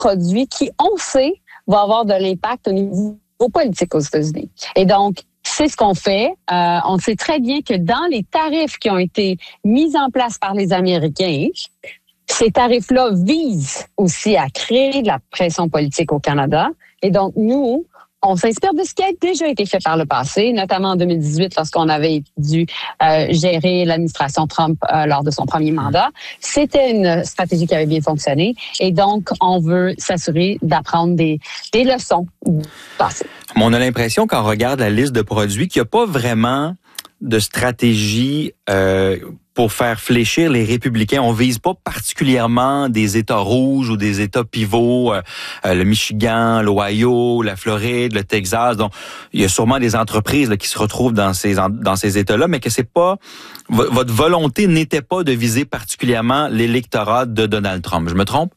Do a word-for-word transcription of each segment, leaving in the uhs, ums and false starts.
produit qui, on sait, va avoir de l'impact au niveau politique aux États-Unis. Et donc, c'est ce qu'on fait. Euh, on sait très bien que dans les tarifs qui ont été mis en place par les Américains, ces tarifs-là visent aussi à créer de la pression politique au Canada. Et donc, nous, on s'inspire de ce qui a déjà été fait par le passé, notamment en deux mille dix-huit, lorsqu'on avait dû euh, gérer l'administration Trump euh, lors de son premier mandat. C'était une stratégie qui avait bien fonctionné. Et donc, on veut s'assurer d'apprendre des, des leçons du passé. On a l'impression, quand on regarde la liste de produits, qu'il n'y a pas vraiment de stratégie euh, pour faire fléchir les républicains. On vise pas particulièrement des États rouges ou des États pivots, euh, le Michigan, l'Ohio, la Floride, le Texas. Donc, il y a sûrement des entreprises là, qui se retrouvent dans ces dans ces États-là, mais que c'est pas votre volonté n'était pas de viser particulièrement l'électorat de Donald Trump. Je me trompe?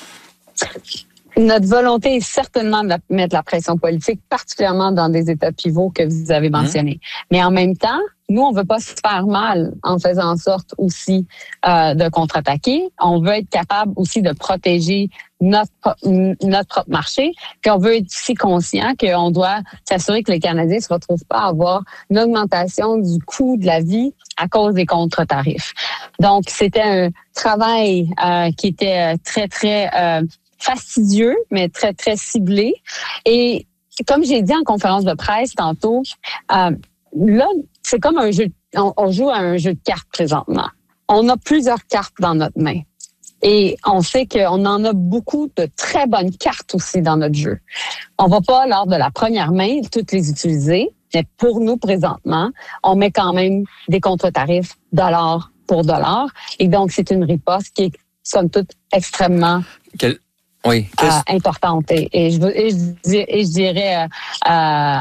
Notre volonté est certainement de mettre la pression politique, particulièrement dans des États pivots que vous avez mentionnés. Mmh. Mais en même temps, nous, on veut pas se faire mal en faisant en sorte aussi euh, de contre-attaquer. On veut être capable aussi de protéger notre notre propre marché. Puis on veut être aussi conscient qu'on doit s'assurer que les Canadiens se retrouvent pas à avoir une augmentation du coût de la vie à cause des contre-tarifs. Donc, c'était un travail euh, qui était très, très euh, fastidieux, mais très, très ciblé. Et comme j'ai dit en conférence de presse tantôt, euh, là, c'est comme un jeu, on, on joue à un jeu de cartes présentement. On a plusieurs cartes dans notre main. Et on sait qu'on en a beaucoup de très bonnes cartes aussi dans notre jeu. On va pas, lors de la première main, toutes les utiliser, mais pour nous, présentement, on met quand même des contre-tarifs dollar pour dollar. Et donc, c'est une riposte qui est, somme toute, extrêmement... Quel... Oui. Euh, importante et, et, je, et, je, et je dirais euh,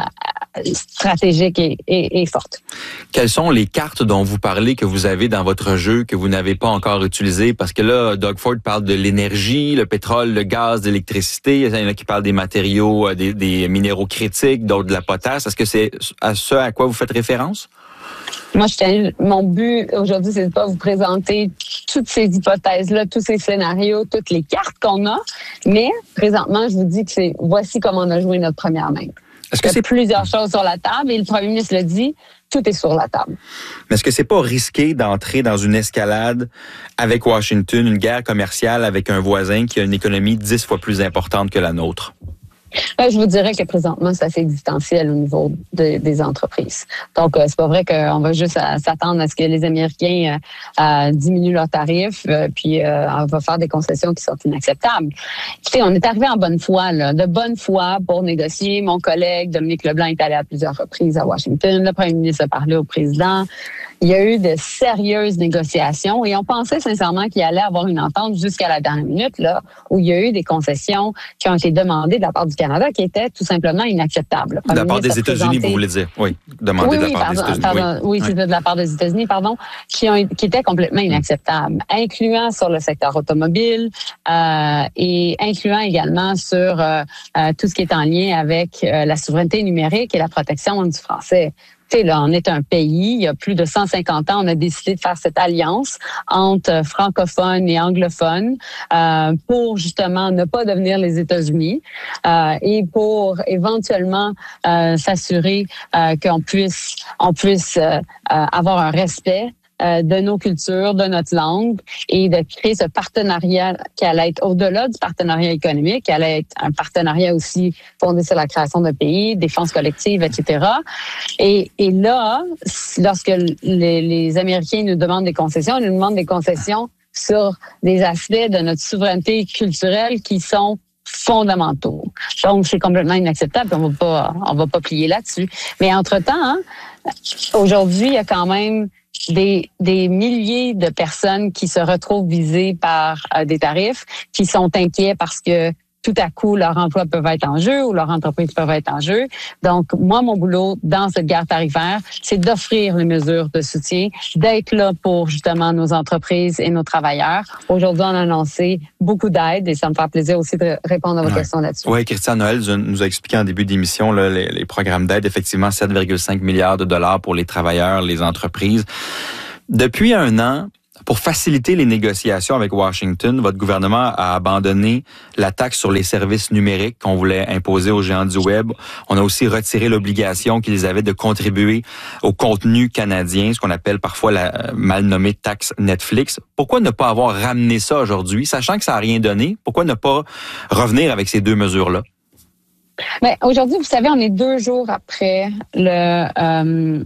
euh, stratégique et, et, et forte. Quelles sont les cartes dont vous parlez que vous avez dans votre jeu que vous n'avez pas encore utilisées? Parce que là, Doug Ford parle de l'énergie, le pétrole, le gaz, l'électricité. Il y en a qui parlent des matériaux, des, des minéraux critiques, d'autres de la potasse. Est-ce que c'est à ce à quoi vous faites référence? Moi, je mon but aujourd'hui, c'est de pas vous présenter toutes ces hypothèses-là, tous ces scénarios, toutes les cartes qu'on a, mais présentement, je vous dis que c'est voici comment on a joué notre première main. Est-ce que Il y a c'est plusieurs choses sur la table et le premier ministre le dit, tout est sur la table. Mais est-ce que c'est pas risqué d'entrer dans une escalade avec Washington, une guerre commerciale avec un voisin qui a une économie dix fois plus importante que la nôtre? Là, je vous dirais que présentement, c'est assez existentiel au niveau de, des entreprises. Donc, euh, c'est pas vrai qu'on va juste à, s'attendre à ce que les Américains euh, euh, diminuent leurs tarifs, euh, puis euh, on va faire des concessions qui sont inacceptables. Écoutez, on est arrivé en bonne foi, là, de bonne foi pour négocier. Mon collègue Dominique Leblanc est allé à plusieurs reprises à Washington. Le premier ministre a parlé au président. Il y a eu de sérieuses négociations et on pensait sincèrement qu'il allait avoir une entente jusqu'à la dernière minute, là, où il y a eu des concessions qui ont été demandées de la part du Canada qui étaient tout simplement inacceptables. De la part des États-Unis, vous voulez dire? Oui, demandées oui, de la part oui, des pardon, États-Unis. Pardon, oui, oui c'est oui. de la part des États-Unis, pardon, qui, ont, qui étaient complètement inacceptables, mmh. incluant sur le secteur automobile euh, et incluant également sur euh, euh, tout ce qui est en lien avec euh, la souveraineté numérique et la protection du français. Tu sais, là, on est un pays, il y a plus de cent cinquante ans, on a décidé de faire cette alliance entre francophones et anglophones euh, pour justement ne pas devenir les États-Unis euh, et pour éventuellement euh, s'assurer euh, qu'on puisse, on puisse euh, avoir un respect Euh, de nos cultures, de notre langue et de créer ce partenariat qui allait être au-delà du partenariat économique, qui allait être un partenariat aussi fondé sur la création de pays, défense collective, et cetera. Et, et là, lorsque les, les Américains nous demandent des concessions, ils nous demandent des concessions sur des aspects de notre souveraineté culturelle qui sont fondamentaux. Donc, c'est complètement inacceptable. On va pas, on va pas plier là-dessus. Mais entre-temps, hein, aujourd'hui, il y a quand même Des, des milliers de personnes qui se retrouvent visées par euh, des tarifs, qui sont inquiets parce que tout à coup, leur emploi peut être en jeu ou leur entreprise peut être en jeu. Donc, moi, mon boulot dans cette guerre tarifaire, c'est d'offrir les mesures de soutien, d'être là pour justement nos entreprises et nos travailleurs. Aujourd'hui, on a annoncé beaucoup d'aide et ça me fait plaisir aussi de répondre à vos ouais. questions là-dessus. Oui, Christian Noël nous a expliqué en début d'émission là, les, les programmes d'aide, effectivement, sept virgule cinq milliards de dollars pour les travailleurs, les entreprises. Depuis un an, Pour faciliter les négociations avec Washington, votre gouvernement a abandonné la taxe sur les services numériques qu'on voulait imposer aux géants du Web. On a aussi retiré l'obligation qu'ils avaient de contribuer au contenu canadien, ce qu'on appelle parfois la mal nommée taxe Netflix. Pourquoi ne pas avoir ramené ça aujourd'hui, sachant que ça n'a rien donné? Pourquoi ne pas revenir avec ces deux mesures-là? Bien, aujourd'hui, vous savez, on est deux jours après le euh,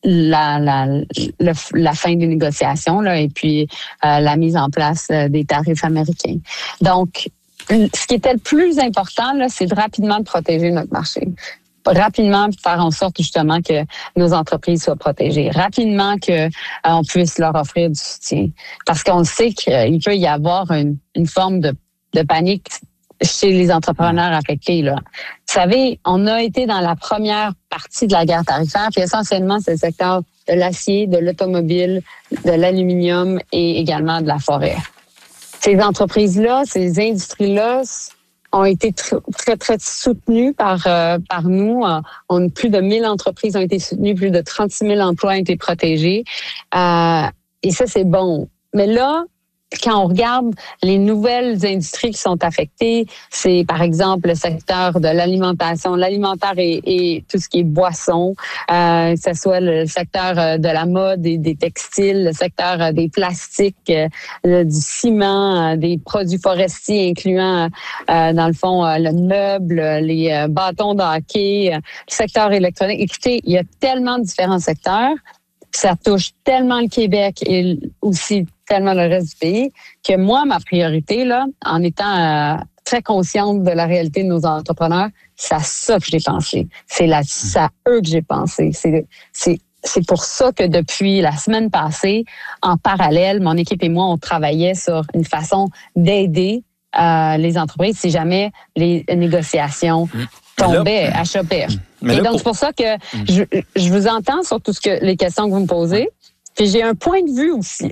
la, la, le, la fin des négociations là, et puis euh, la mise en place des tarifs américains. Donc, ce qui était le plus important, là, c'est de rapidement de protéger notre marché. Rapidement faire en sorte justement que nos entreprises soient protégées. Rapidement que euh, on puisse leur offrir du soutien. Parce qu'on sait qu'il peut y avoir une, une forme de, de panique chez les entrepreneurs affectés, là. Vous savez, on a été dans la première partie de la guerre tarifaire, puis essentiellement, c'est le secteur de l'acier, de l'automobile, de l'aluminium et également de la forêt. Ces entreprises-là, ces industries-là ont été très, très, très soutenues par, euh, par nous. On, plus de mille entreprises ont été soutenues, plus de trente-six mille emplois ont été protégés. Euh, et ça, c'est bon. Mais là, quand on regarde les nouvelles industries qui sont affectées, c'est par exemple le secteur de l'alimentation, l'alimentaire et, et tout ce qui est boisson, euh, que ce soit le secteur de la mode et des textiles, le secteur des plastiques, euh, du ciment, euh, des produits forestiers incluant euh, dans le fond euh, le meuble, les euh, bâtons de hockey, euh, le secteur électronique. Écoutez, il y a tellement de différents secteurs, ça touche tellement le Québec et aussi tellement le reste du pays, que moi, ma priorité, là, en étant euh, très consciente de la réalité de nos entrepreneurs, c'est à ça que j'ai pensé. C'est, là, c'est à eux que j'ai pensé. C'est, c'est, c'est pour ça que depuis la semaine passée, en parallèle, mon équipe et moi, on travaillait sur une façon d'aider euh, les entreprises si jamais les négociations tombaient, achopaient. Et donc, pour... c'est pour ça que je, je vous entends sur tout ce que les questions que vous me posez. Puis j'ai un point de vue aussi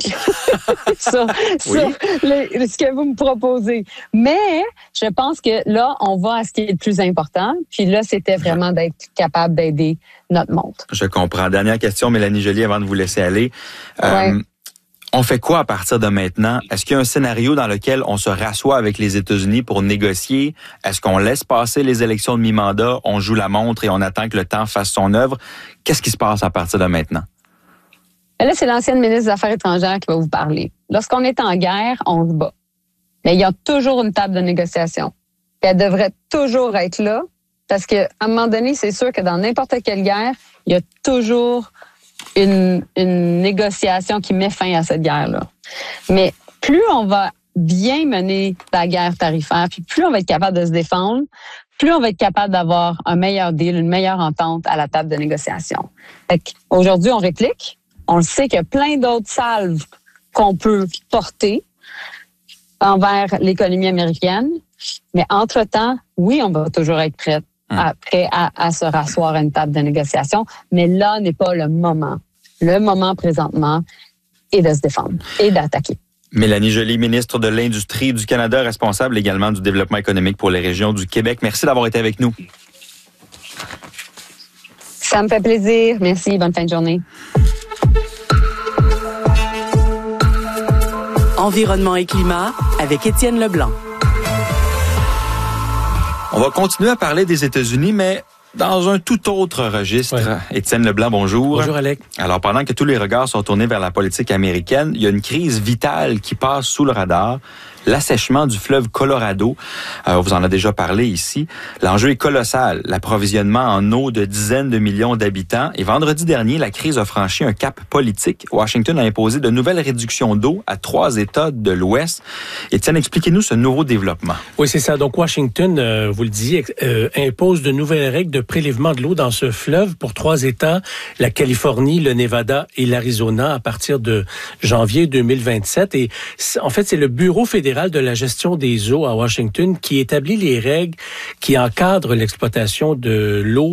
sur, oui. sur le, ce que vous me proposez. Mais je pense que là, on va à ce qui est le plus important. Puis là, c'était vraiment d'être capable d'aider notre monde. Je comprends. Dernière question, Mélanie Joly, avant de vous laisser aller. Euh, ouais. On fait quoi à partir de maintenant? Est-ce qu'il y a un scénario dans lequel on se rassoit avec les États-Unis pour négocier? Est-ce qu'on laisse passer les élections de mi-mandat, on joue la montre et on attend que le temps fasse son œuvre? Qu'est-ce qui se passe à partir de maintenant? Là, c'est l'ancienne ministre des Affaires étrangères qui va vous parler. Lorsqu'on est en guerre, on se bat. Mais il y a toujours une table de négociation. Puis elle devrait toujours être là, parce qu'à un moment donné, c'est sûr que dans n'importe quelle guerre, il y a toujours une, une négociation qui met fin à cette guerre-là. Mais plus on va bien mener la guerre tarifaire, puis plus on va être capable de se défendre, plus on va être capable d'avoir un meilleur deal, une meilleure entente à la table de négociation. Fait qu'aujourd'hui, on réplique. On le sait qu'il y a plein d'autres salves qu'on peut porter envers l'économie américaine. Mais entre-temps, oui, on va toujours être prêt, à, prêt à, à se rasseoir à une table de négociation. Mais là n'est pas le moment. Le moment présentement est de se défendre et d'attaquer. Mélanie Joly, ministre de l'Industrie du Canada, responsable également du développement économique pour les régions du Québec. Merci d'avoir été avec nous. Ça me fait plaisir. Merci. Bonne fin de journée. Environnement et climat avec Étienne Leblanc. On va continuer à parler des États-Unis, mais dans un tout autre registre. Ouais. Étienne Leblanc, bonjour. Bonjour, Alec. Alors, pendant que tous les regards sont tournés vers la politique américaine, il y a une crise vitale qui passe sous le radar. L'assèchement du fleuve Colorado. Euh, on vous en a déjà parlé ici. L'enjeu est colossal. L'approvisionnement en eau de dizaines de millions d'habitants. Et vendredi dernier, la crise a franchi un cap politique. Washington a imposé de nouvelles réductions d'eau à trois États de l'Ouest. Étienne, expliquez-nous ce nouveau développement. Oui, c'est ça. Donc, Washington, euh, vous le disiez, euh, impose de nouvelles règles de prélèvement de l'eau dans ce fleuve pour trois États, la Californie, le Nevada et l'Arizona, à partir de janvier deux mille vingt-sept. Et en fait, c'est le Bureau fédéral de la gestion des eaux à Washington qui établit les règles qui encadrent l'exploitation de l'eau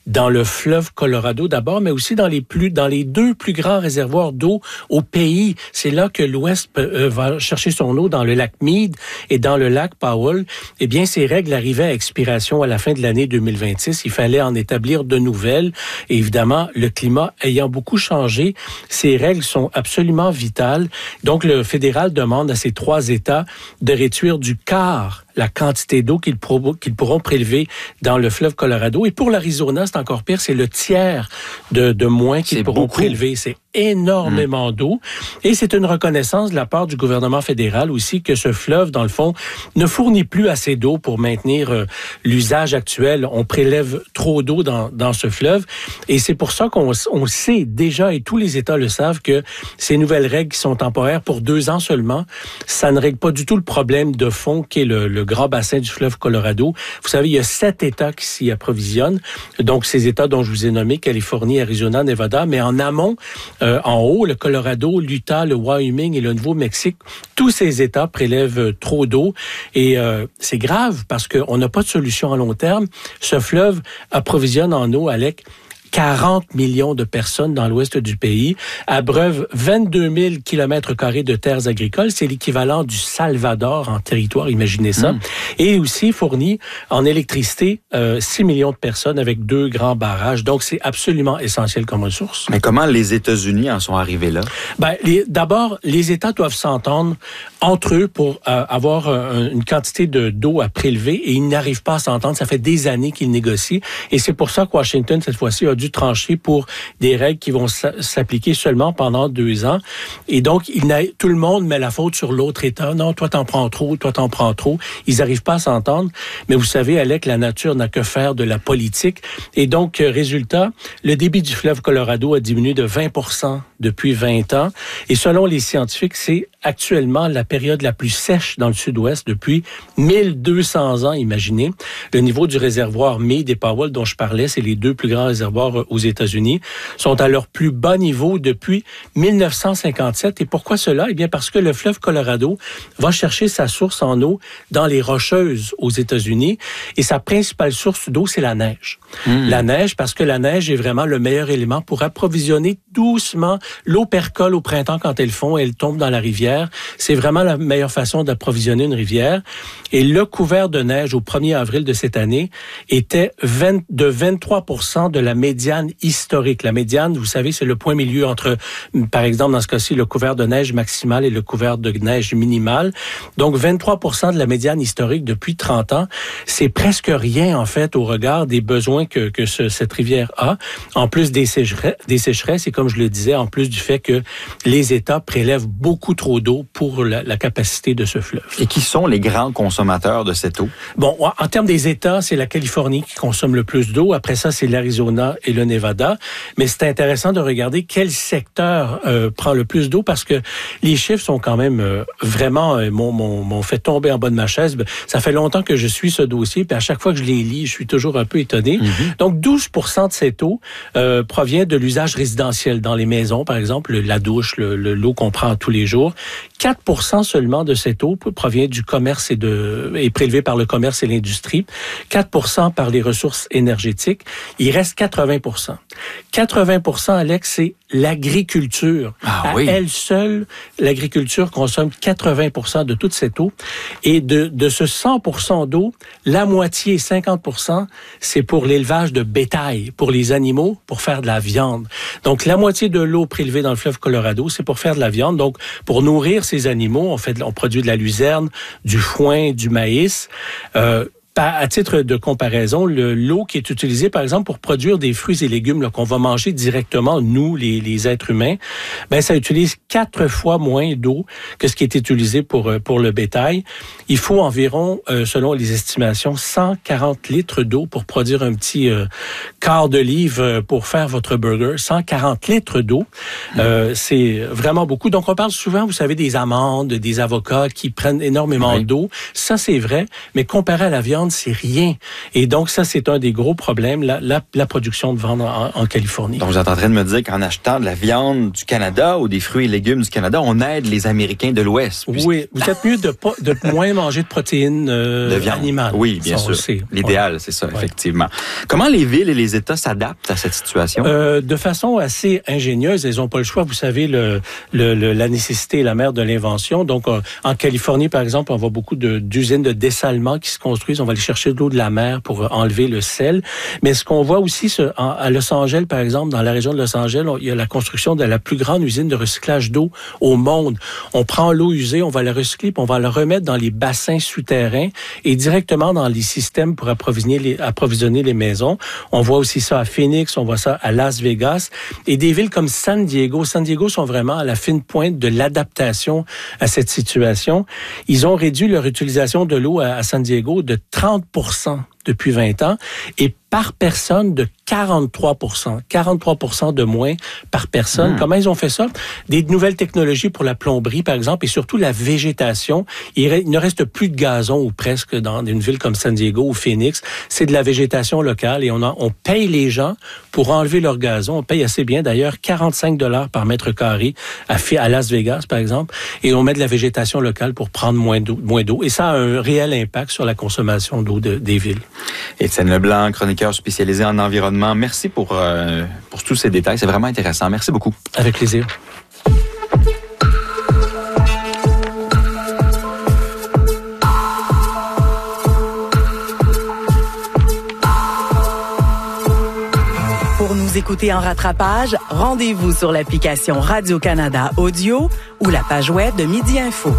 dans le fleuve Colorado d'abord, mais aussi dans les plus dans les deux plus grands réservoirs d'eau au pays. C'est là que l'Ouest euh, va chercher son eau, dans le lac Mead et dans le lac Powell. Eh bien, ces règles arrivaient à expiration à la fin de l'année deux mille vingt-six. Il fallait en établir de nouvelles. Et évidemment, le climat ayant beaucoup changé, ces règles sont absolument vitales. Donc, le fédéral demande à ces trois États de réduire du quart la quantité d'eau qu'ils, pro- qu'ils pourront prélever dans le fleuve Colorado. Et pour l'Arizona, c'est encore pire, c'est le tiers de, de moins qu'ils c'est pourront beaucoup. prélever. C'est énormément mmh. d'eau. Et c'est une reconnaissance de la part du gouvernement fédéral aussi que ce fleuve, dans le fond, ne fournit plus assez d'eau pour maintenir euh, l'usage actuel. On prélève trop d'eau dans, dans ce fleuve. Et c'est pour ça qu'on on sait déjà, et tous les États le savent, que ces nouvelles règles qui sont temporaires pour deux ans seulement, ça ne règle pas du tout le problème de fond qui est le, le grand bassin du fleuve Colorado. Vous savez, il y a sept États qui s'y approvisionnent. Donc, ces États dont je vous ai nommé, Californie, Arizona, Nevada, mais en amont, euh, en haut, le Colorado, l'Utah, le Wyoming et le Nouveau-Mexique, tous ces États prélèvent trop d'eau. Et euh, c'est grave parce qu'on n'a pas de solution à long terme. Ce fleuve approvisionne en eau, Alec, quarante millions de personnes dans l'ouest du pays, abreuve vingt-deux mille kilomètres carrés de terres agricoles. C'est l'équivalent du Salvador en territoire, imaginez ça. Mmh. Et aussi fournit en électricité euh, six millions de personnes avec deux grands barrages. Donc, c'est absolument essentiel comme ressource. Mais comment les États-Unis en sont arrivés là? Ben, les, d'abord, les États doivent s'entendre entre eux pour euh, avoir euh, une quantité de, d'eau à prélever et ils n'arrivent pas à s'entendre. Ça fait des années qu'ils négocient. Et c'est pour ça que Washington, cette fois-ci, a dû trancher pour des règles qui vont s'appliquer seulement pendant deux ans. Et donc, il n'a, tout le monde met la faute sur l'autre État. Non, toi, t'en prends trop, toi, t'en prends trop. Ils n'arrivent pas à s'entendre. Mais vous savez, Alec, la nature n'a que faire de la politique. Et donc, résultat, le débit du fleuve Colorado a diminué de vingt pour cent depuis vingt ans. Et selon les scientifiques, c'est actuellement la période la plus sèche dans le sud-ouest depuis mille deux cents ans, imaginez. Le niveau du réservoir Meade et Powell, dont je parlais, c'est les deux plus grands réservoirs aux États-Unis, sont à leur plus bas niveau depuis mille neuf cent cinquante-sept. Et pourquoi cela? Eh bien, parce que le fleuve Colorado va chercher sa source en eau dans les Rocheuses aux États-Unis. Et sa principale source d'eau, c'est la neige. Mmh. La neige, parce que la neige est vraiment le meilleur élément pour approvisionner doucement. L'eau percole au printemps quand elle fond et elle tombe dans la rivière. C'est vraiment la meilleure façon d'approvisionner une rivière. Et le couvert de neige au premier avril de cette année était vingt, de vingt-trois pour cent de la médiane historique. La médiane, vous savez, c'est le point milieu entre, par exemple, dans ce cas-ci, le couvert de neige maximal et le couvert de neige minimal. Donc, vingt-trois pour cent de la médiane historique depuis trente ans. C'est presque rien, en fait, au regard des besoins que, que ce, cette rivière a. En plus des sécheresses, des sécheresses, et comme je le disais, en plus du fait que les États prélèvent beaucoup trop d'eau pour la, la capacité de ce fleuve. Et qui sont les grands consommateurs de cette eau? Bon, en termes des États, c'est la Californie qui consomme le plus d'eau. Après ça, c'est l'Arizona et le Nevada. Mais c'est intéressant de regarder quel secteur euh, prend le plus d'eau parce que les chiffres sont quand même euh, vraiment euh, m'ont, m'ont, m'ont fait tomber en bas de ma chaise. Ça fait longtemps que je suis ce dossier, puis à chaque fois que je les lis, je suis toujours un peu étonné. Mm-hmm. Donc, douze pour cent de cette eau euh, provient de l'usage résidentiel dans les maisons, par exemple, la douche, le, le, l'eau qu'on prend tous les jours. quatre pour cent seulement de cette eau provient du commerce et de est prélevée par le commerce et l'industrie. quatre pour cent par les ressources énergétiques. Il reste quatre-vingts pour cent. quatre-vingts pour cent, Alex, c'est l'agriculture. Ah, à oui. elle seule, l'agriculture consomme quatre-vingts pour cent de toute cette eau. Et de, de ce cent pour cent d'eau, la moitié, cinquante pour cent, c'est pour l'élevage de bétail, pour les animaux, pour faire de la viande. Donc, la moitié de l'eau prélevée dans le fleuve Colorado, c'est pour faire de la viande. Donc, pour nourrir ces animaux, on fait, on produit de la luzerne, du foin, du maïs. Euh, À titre de comparaison, le, l'eau qui est utilisée, par exemple, pour produire des fruits et légumes là, qu'on va manger directement, nous, les, les êtres humains, ben ça utilise quatre fois moins d'eau que ce qui est utilisé pour, pour le bétail. Il faut environ, euh, selon les estimations, cent quarante litres d'eau pour produire un petit euh, quart de livre pour faire votre burger. cent quarante litres d'eau, euh, c'est vraiment beaucoup. Donc, on parle souvent, vous savez, des amandes, des avocats qui prennent énormément oui. d'eau. Ça, c'est vrai, mais comparé à la viande, viande, c'est rien. Et donc, ça, c'est un des gros problèmes, la, la, la production de viande en, en Californie. Donc, vous êtes en train de me dire qu'en achetant de la viande du Canada ou des fruits et légumes du Canada, on aide les Américains de l'Ouest. Puisque... Oui, vous êtes mieux de, pas, de moins manger de protéines euh, de viande. Animales. Oui, bien sûr. L'idéal, ouais. c'est ça, ouais. effectivement. Comment les villes et les États s'adaptent à cette situation? Euh, de façon assez ingénieuse. Ils n'ont pas le choix. Vous savez, le, le, le, la nécessité est la mère de l'invention. Donc, euh, en Californie, par exemple, on voit beaucoup de, d'usines de dessalement qui se construisent. On va aller chercher de l'eau de la mer pour enlever le sel. Mais ce qu'on voit aussi ce, en, à Los Angeles, par exemple, dans la région de Los Angeles, on, il y a la construction de la plus grande usine de recyclage d'eau au monde. On prend l'eau usée, on va la recycler, puis on va la remettre dans les bassins souterrains et directement dans les systèmes pour approvisionner les, approvisionner les maisons. On voit aussi ça à Phoenix, on voit ça à Las Vegas. Et des villes comme San Diego, San Diego sont vraiment à la fine pointe de l'adaptation à cette situation. Ils ont réduit leur utilisation de l'eau à, à San Diego de trente pour cent depuis vingt ans et par personne de quarante-trois pour cent. quarante-trois pour cent de moins par personne. Mmh. Comment ils ont fait ça? Des nouvelles technologies pour la plomberie, par exemple, et surtout la végétation. Il ne reste plus de gazon ou presque dans une ville comme San Diego ou Phoenix. C'est de la végétation locale et on, a, on paye les gens pour enlever leur gazon. On paye assez bien, d'ailleurs, quarante-cinq dollars par mètre carré à, à Las Vegas, par exemple, et on met de la végétation locale pour prendre moins d'eau. Moins d'eau. Et ça a un réel impact sur la consommation d'eau de, des villes. Étienne Leblanc, chroniqueur spécialisé en environnement. Merci pour, euh, pour tous ces détails. C'est vraiment intéressant. Merci beaucoup. Avec plaisir. Pour nous écouter en rattrapage, rendez-vous sur l'application Radio-Canada Audio ou la page web de Midi Info.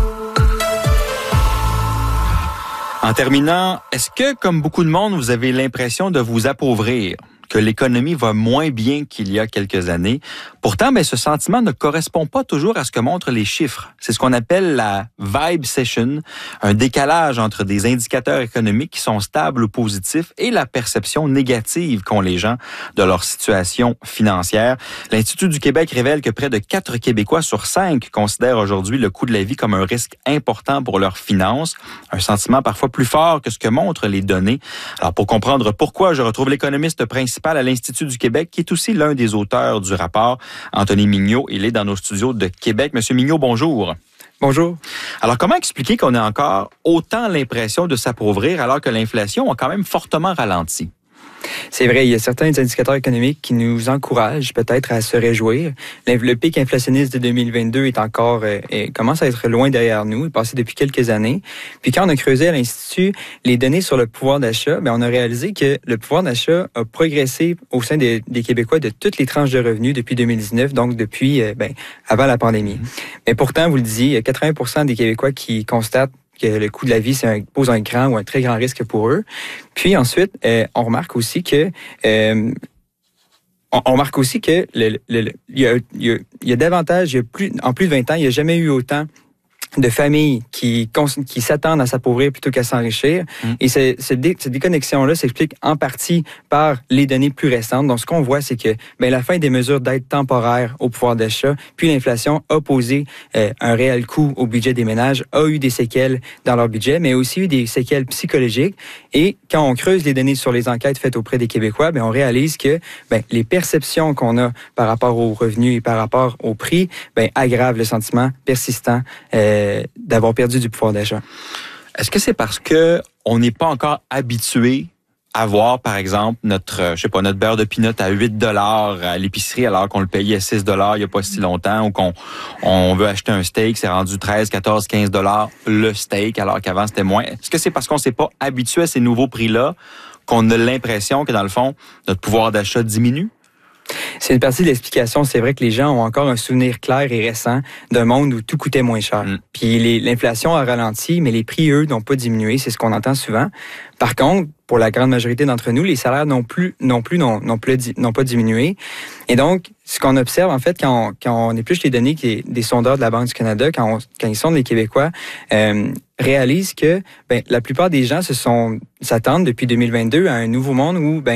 En terminant, est-ce que, comme beaucoup de monde, vous avez l'impression de vous appauvrir, que l'économie va moins bien qu'il y a quelques années? Pourtant, ben, ce sentiment ne correspond pas toujours à ce que montrent les chiffres. C'est ce qu'on appelle la vibe session, un décalage entre des indicateurs économiques qui sont stables ou positifs et la perception négative qu'ont les gens de leur situation financière. L'Institut du Québec révèle que près de quatre Québécois sur cinq considèrent aujourd'hui le coût de la vie comme un risque important pour leurs finances, un sentiment parfois plus fort que ce que montrent les données. Alors, pour comprendre pourquoi, je retrouve l'économiste principal à l'Institut du Québec, qui est aussi l'un des auteurs du rapport, Anthony Mignot. Il est dans nos studios de Québec. Monsieur Mignot, bonjour. Bonjour. Alors, comment expliquer qu'on a encore autant l'impression de s'appauvrir alors que l'inflation a quand même fortement ralenti? C'est vrai, il y a certains indicateurs économiques qui nous encouragent peut-être à se réjouir. Le pic inflationniste de deux mille vingt-deux est encore euh, commence à être loin derrière nous, il est passé depuis quelques années. Puis quand on a creusé à l'Institut les données sur le pouvoir d'achat, ben on a réalisé que le pouvoir d'achat a progressé au sein des, des Québécois de toutes les tranches de revenus depuis deux mille dix-neuf, donc depuis euh, ben, avant la pandémie. Mmh. Mais pourtant, vous le disiez, il y a quatre-vingts pour cent des Québécois qui constatent que le coût de la vie c'est un, pose un grand ou un très grand risque pour eux. Puis ensuite, euh, on remarque aussi que euh, on, on remarque aussi que le, le, le, il y a, il y a, il y a davantage, il y a plus en plus de vingt ans, il n'y a jamais eu autant de familles qui, qui s'attendent à s'appauvrir plutôt qu'à s'enrichir. Mmh. Et ce, ce dé, cette déconnexion-là s'explique en partie par les données plus récentes. Donc, ce qu'on voit, c'est que ben, la fin des mesures d'aide temporaire au pouvoir d'achat, puis l'inflation a posé euh, un réel coût au budget des ménages, a eu des séquelles dans leur budget, mais aussi eu des séquelles psychologiques. Et quand on creuse les données sur les enquêtes faites auprès des Québécois, ben, on réalise que ben, les perceptions qu'on a par rapport aux revenus et par rapport au prix ben, aggravent le sentiment persistant euh, d'avoir perdu du pouvoir d'achat. Est-ce que c'est parce que on n'est pas encore habitué à voir, par exemple, notre, je sais pas, notre beurre de pinot à huit dollars à l'épicerie alors qu'on le payait à six dollars il y a pas si longtemps, ou qu'on on veut acheter un steak, c'est rendu treize, quatorze, quinze dollars le steak alors qu'avant c'était moins. Est-ce que c'est parce qu'on s'est pas habitué à ces nouveaux prix-là qu'on a l'impression que dans le fond, notre pouvoir d'achat diminue? C'est une partie de l'explication. C'est vrai que les gens ont encore un souvenir clair et récent d'un monde où tout coûtait moins cher. Mm. Puis les, l'inflation a ralenti, mais les prix, eux, n'ont pas diminué. C'est ce qu'on entend souvent. Par contre, pour la grande majorité d'entre nous, les salaires non plus, non plus, n'ont, n'ont, plus, n'ont pas diminué. Et donc, ce qu'on observe, en fait, quand on, quand on épluche les données des, des sondeurs de la Banque du Canada, quand, on, quand ils sondent les Québécois, euh, réalisent que ben, la plupart des gens se sont s'attendent depuis deux mille vingt-deux à un nouveau monde où ben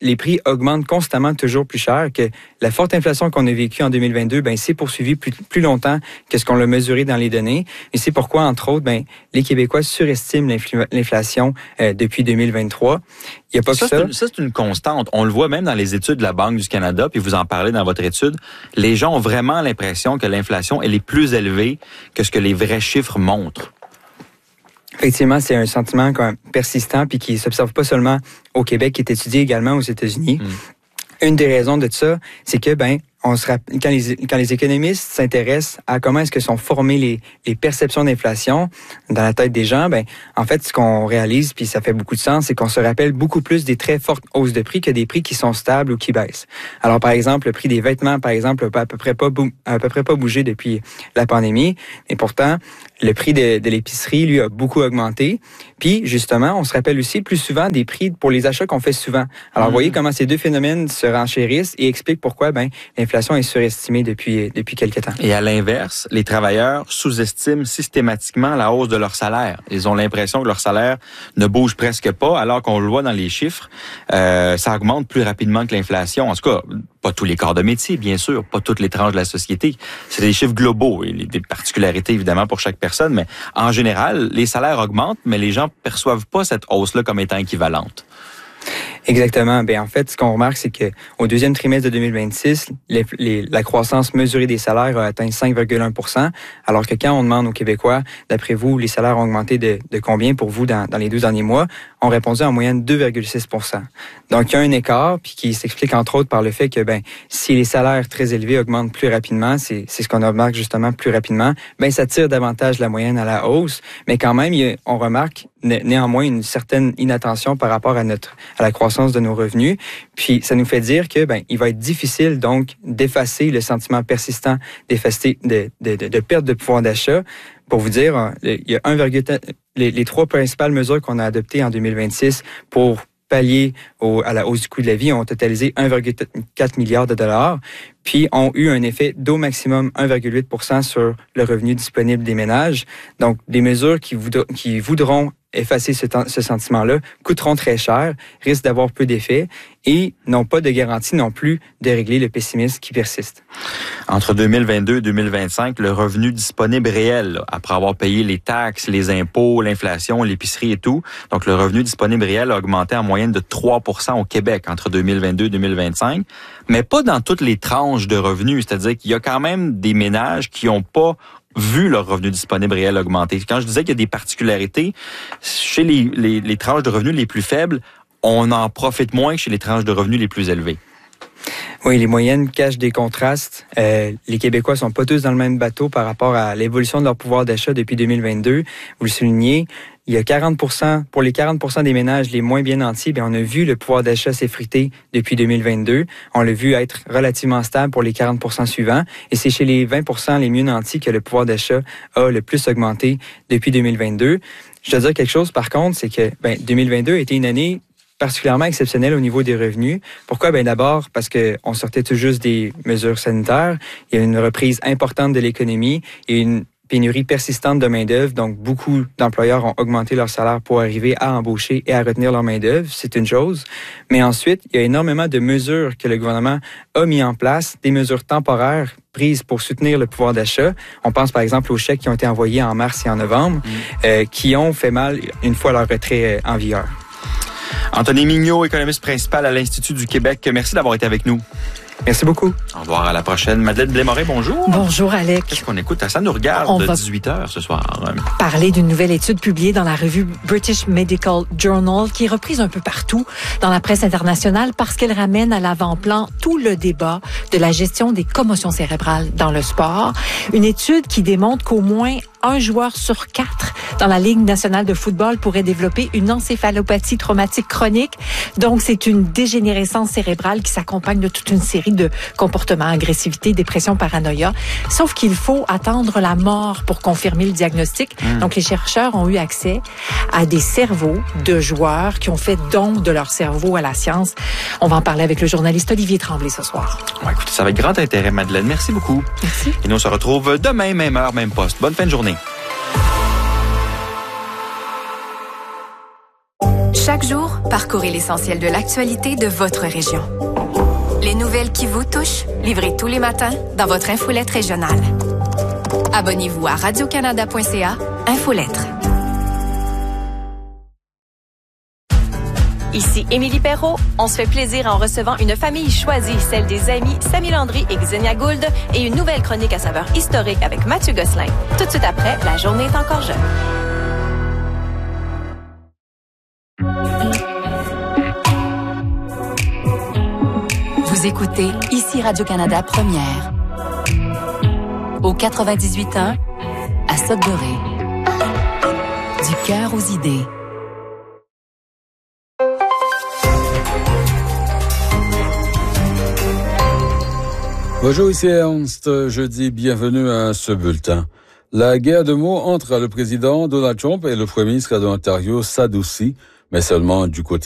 les prix augmentent constamment toujours plus cher, que la forte inflation qu'on a vécue en deux mille vingt-deux, ben, s'est poursuivie plus, plus longtemps que ce qu'on l'a mesuré dans les données. Et c'est pourquoi, entre autres, ben, les Québécois surestiment l'infl- l'inflation euh, depuis deux mille vingt-trois. Il y a pas ça, que ça. C'est une, ça, c'est une constante. On le voit même dans les études de la Banque du Canada, puis vous en parlez dans votre étude. Les gens ont vraiment l'impression que l'inflation, elle est plus élevée que ce que les vrais chiffres montrent. Effectivement, c'est un sentiment quand même persistant puis qui s'observe pas seulement au Québec, qui est étudié également aux États-Unis. Mmh. Une des raisons de ça, c'est que ben on se rappelle, quand les quand les économistes s'intéressent à comment est-ce que sont formées les les perceptions d'inflation dans la tête des gens, ben en fait ce qu'on réalise, puis ça fait beaucoup de sens, c'est qu'on se rappelle beaucoup plus des très fortes hausses de prix que des prix qui sont stables ou qui baissent. Alors par exemple, le prix des vêtements par exemple a à peu près pas à peu près pas bougé depuis la pandémie, mais pourtant le prix de, de l'épicerie lui a beaucoup augmenté. Puis justement, on se rappelle aussi plus souvent des prix pour les achats qu'on fait souvent. Alors mmh. Vous voyez comment ces deux phénomènes se renchérissent et expliquent pourquoi ben l'inflation est surestimée depuis depuis quelque temps. Et à l'inverse, les travailleurs sous-estiment systématiquement la hausse de leur salaire. Ils ont l'impression que leur salaire ne bouge presque pas, alors qu'on le voit dans les chiffres, euh, ça augmente plus rapidement que l'inflation. En tout cas, pas tous les corps de métier, bien sûr, pas toutes les tranches de la société. C'est des chiffres globaux et des particularités évidemment pour chaque personne, mais en général, les salaires augmentent, mais les gens perçoivent pas cette hausse-là comme étant équivalente. Exactement. Ben en fait, ce qu'on remarque, c'est que au deuxième trimestre de deux mille vingt-six, les, les, la croissance mesurée des salaires a atteint cinq virgule un pour cent, alors que quand on demande aux Québécois, d'après vous, les salaires ont augmenté de, de combien pour vous dans, dans les douze derniers mois, on répondait en moyenne deux virgule six pour cent. Donc, il y a un écart, puis qui s'explique entre autres par le fait que, ben, si les salaires très élevés augmentent plus rapidement, c'est, c'est ce qu'on remarque justement plus rapidement, ben, ça tire davantage la moyenne à la hausse, mais quand même, il y a, on remarque né, néanmoins une certaine inattention par rapport à notre, à la croissance de nos revenus. Puis, ça nous fait dire que, ben, il va être difficile, donc, d'effacer le sentiment persistant d'effacer, de, de, de, de perte de pouvoir d'achat. Pour vous dire, il y a un virgule les, les trois principales mesures qu'on a adoptées en deux mille vingt-six pour pallier au, à la hausse du coût de la vie ont totalisé un virgule quatre milliard de dollars, puis ont eu un effet d'au maximum un virgule huit pour cent sur le revenu disponible des ménages. Donc, des mesures qui, voudr- qui voudront effacer ce, ce sentiment-là coûteront très cher, risquent d'avoir peu d'effet et n'ont pas de garantie non plus de régler le pessimisme qui persiste. Entre deux mille vingt-deux et deux mille vingt-cinq, le revenu disponible réel, là, après avoir payé les taxes, les impôts, l'inflation, l'épicerie et tout, donc le revenu disponible réel a augmenté en moyenne de trois pour cent au Québec entre deux mille vingt-deux et deux mille vingt-cinq, mais pas dans toutes les tranches de revenus, c'est-à-dire qu'il y a quand même des ménages qui n'ont pas vu leur revenu disponible réel augmenter. Quand je disais qu'il y a des particularités, chez les, les, les tranches de revenus les plus faibles, on en profite moins que chez les tranches de revenus les plus élevées. Oui, les moyennes cachent des contrastes. Euh, les Québécois sont pas tous dans le même bateau par rapport à l'évolution de leur pouvoir d'achat depuis deux mille vingt-deux. Vous le soulignez, il y a quarante pour cent, pour les quarante pour cent des ménages les moins bien nantis, bien, on a vu le pouvoir d'achat s'effriter depuis deux mille vingt-deux. On l'a vu être relativement stable pour les quarante pour cent suivants. Et c'est chez les vingt pour cent les mieux nantis que le pouvoir d'achat a le plus augmenté depuis deux mille vingt-deux. Je dois dire quelque chose, par contre, c'est que ben, deux mille vingt-deux a été une année particulièrement exceptionnelle au niveau des revenus. Pourquoi? Ben d'abord parce que on sortait tout juste des mesures sanitaires. Il y a une reprise importante de l'économie et une pénurie persistante de main-d'œuvre. Donc, beaucoup d'employeurs ont augmenté leur salaire pour arriver à embaucher et à retenir leur main-d'œuvre. C'est une chose. Mais ensuite, il y a énormément de mesures que le gouvernement a mis en place, des mesures temporaires prises pour soutenir le pouvoir d'achat. On pense par exemple aux chèques qui ont été envoyés en mars et en novembre, mmh. euh, qui ont fait mal une fois leur retrait en vigueur. Anthony Mignot, économiste principal à l'Institut du Québec. Merci d'avoir été avec nous. Merci beaucoup. Au revoir, à la prochaine. Madeleine Blais-Morin, bonjour. Bonjour, Alec. Qu'est-ce qu'on écoute? Ça nous regarde On de dix-huit heures ce soir. Parler d'une nouvelle étude publiée dans la revue British Medical Journal qui est reprise un peu partout dans la presse internationale parce qu'elle ramène à l'avant-plan tout le débat de la gestion des commotions cérébrales dans le sport. Une étude qui démontre qu'au moins un joueur sur quatre dans la Ligue nationale de football pourrait développer une encéphalopathie traumatique chronique. Donc, c'est une dégénérescence cérébrale qui s'accompagne de toute une série de comportements, agressivité, dépression, paranoïa. Sauf qu'il faut attendre la mort pour confirmer le diagnostic. Mmh. Donc, les chercheurs ont eu accès à des cerveaux de joueurs qui ont fait don de leur cerveau à la science. On va en parler avec le journaliste Olivier Tremblay ce soir. Ouais, écoutez, ça va avec grand intérêt, Madeleine. Merci beaucoup. Merci. Et nous, on se retrouve demain, même heure, même poste. Bonne fin de journée. Chaque Chaque jour, parcourez l'essentiel de l'actualité de votre région. Les nouvelles qui vous touchent, livrées tous les matins dans votre infolette régionale. Abonnez-vous à radio canada point c a, Infolettre. Ici Émilie Perrault. On se fait plaisir en recevant une famille choisie, celle des amis Samy Landry et Xenia Gould, et une nouvelle chronique à saveur historique avec Mathieu Gosselin. Tout de suite après, la journée est encore jeune. Vous écoutez ici Radio-Canada Première. Au quatre-vingt-dix-huit ans, à Sudbury. Du cœur aux idées. Bonjour, ici Ernst. Je dis bienvenue à ce bulletin. La guerre de mots entre le président Donald Trump et le premier ministre de l'Ontario s'adoucit, mais seulement du côté